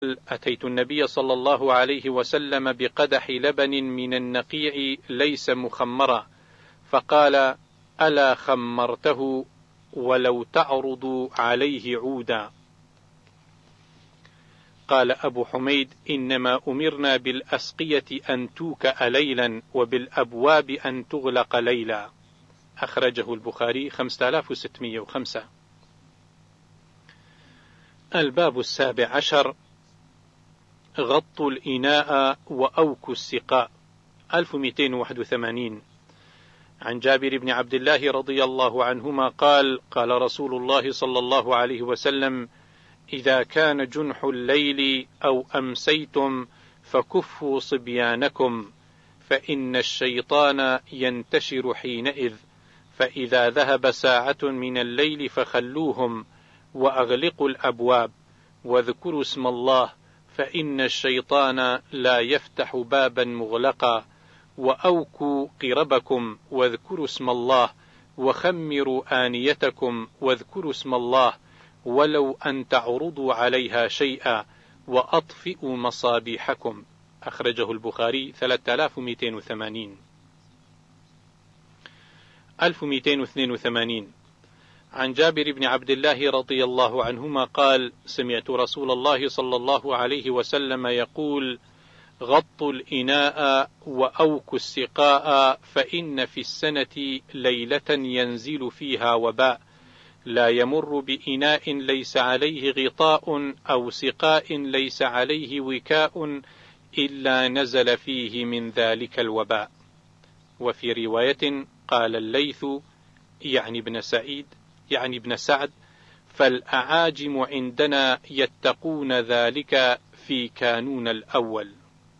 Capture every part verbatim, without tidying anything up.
أتيت النبي صلى الله عليه وسلم بقدح لبن من النقيع ليس مخمرا، فقال: ألا خمرته ولو تعرض عليه عودا؟ قال أبو حميد: إنما أمرنا بالأسقية أن توكأ ليلا وبالأبواب أن تغلق ليلا. أخرجه البخاري خمسة آلاف وستمائة وخمسة. الباب السابع عشر: غط الإناء وأوك السقاء. ألف ومئتين وواحد وثمانين. عن جابر بن عبد الله رضي الله عنهما قال: قال رسول الله صلى الله عليه وسلم: إذا كان جنح الليل أو أمسيتم فكفوا صبيانكم، فإن الشيطان ينتشر حينئذ، فإذا ذهب ساعة من الليل فخلوهم، وأغلقوا الأبواب، واذكروا اسم الله، فإن الشيطان لا يفتح بابا مغلقا، وأوكوا قربكم واذكروا اسم الله، وخمروا آنيتكم واذكروا اسم الله، ولو أن تعرضوا عليها شيئا، وأطفئوا مصابيحكم. أخرجه البخاري ثلاثة آلاف ومئتين وثمانين. ألف ومئتين واثنين وثمانين. عن جابر بن عبد الله رضي الله عنهما قال: سمعت رسول الله صلى الله عليه وسلم يقول: غطوا الإناء وأوكوا السقاء، فإن في السنة ليلة ينزل فيها وباء، لا يمر بإناء ليس عليه غطاء أو سقاء ليس عليه وكاء إلا نزل فيه من ذلك الوباء. وفي رواية قال الليث يعني ابن سعيد يعني ابن سعد: فالأعاجم عندنا يتقون ذلك في كانون الأول.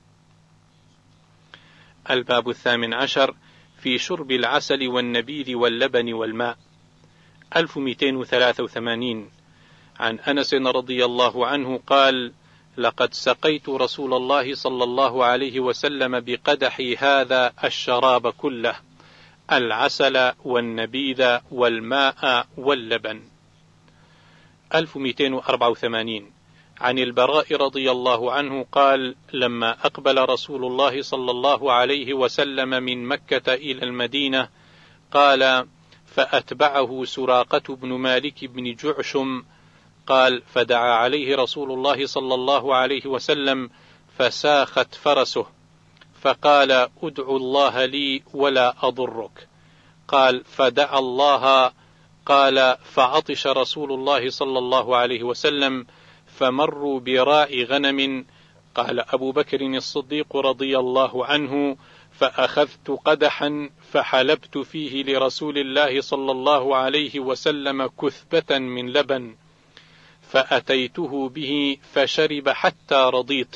الباب الثامن عشر: في شرب العسل والنبيذ واللبن والماء. ألف ومئتين وثلاثة وثمانين. عن أنس رضي الله عنه قال: لقد سقيت رسول الله صلى الله عليه وسلم بقدحي هذا الشراب كله، العسل والنبيذ والماء واللبن. ألف ومئتين وأربعة وثمانين. عن البراء رضي الله عنه قال: لما أقبل رسول الله صلى الله عليه وسلم من مكة إلى المدينة قال: فأتبعه سراقة بن مالك بن جعشم قال: فدعا عليه رسول الله صلى الله عليه وسلم فساخت فرسه، فقال: ادعو الله لي ولا أضرك. قال: فدعا الله. قال: فعطش رسول الله صلى الله عليه وسلم، فمروا براعي غنم. قال أبو بكر الصديق رضي الله عنه: فأخذت قدحا فحلبت فيه لرسول الله صلى الله عليه وسلم كثبة من لبن، فأتيته به فشرب حتى رضيت.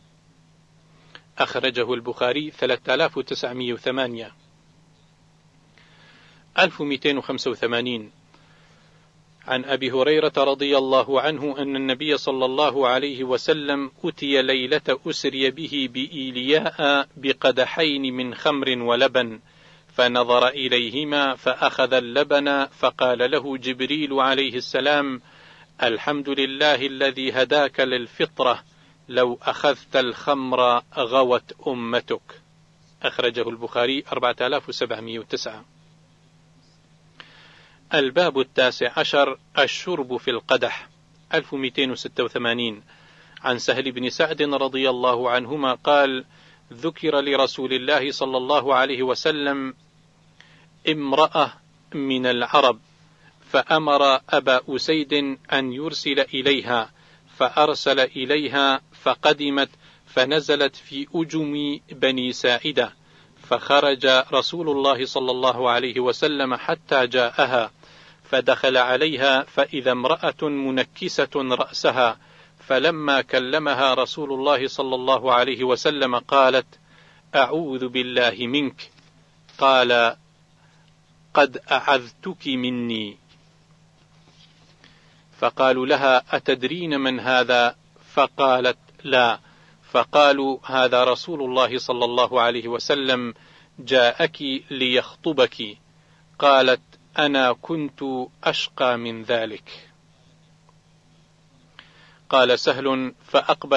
أخرجه البخاري ثلاثة آلاف وتسعمائة وثمانية. ألف ومئتين وخمسة وثمانين. عن أبي هريرة رضي الله عنه أن النبي صلى الله عليه وسلم أتي ليلة أسري به بإيلياء بقدحين من خمر ولبن، فنظر إليهما فأخذ اللبن، فقال له جبريل عليه السلام: الحمد لله الذي هداك للفطرة، لو أخذت الخمر غوت أمتك. أخرجه البخاري أربعة آلاف وسبعمائة وتسعة. الباب التاسع عشر: الشرب في القدح. ألف ومئتين وستة وثمانين. عن سهل بن سعد رضي الله عنهما قال: ذكر لرسول الله صلى الله عليه وسلم امرأة من العرب، فأمر أبا أسيد أن يرسل إليها، فأرسل إليها فقدمت، فنزلت في أجم بني ساعدة، فخرج رسول الله صلى الله عليه وسلم حتى جاءها، فدخل عليها فإذا امرأة منكسة رأسها، فلما كلمها رسول الله صلى الله عليه وسلم قالت: أعوذ بالله منك. قال: قد أعذتك مني. فقالوا لها: أتدرين من هذا؟ فقالت: لا. فقالوا: هذا رسول الله صلى الله عليه وسلم جاءك ليخطبك. قالت: أنا كنت أشقى من ذلك. قال سهل: فأقبل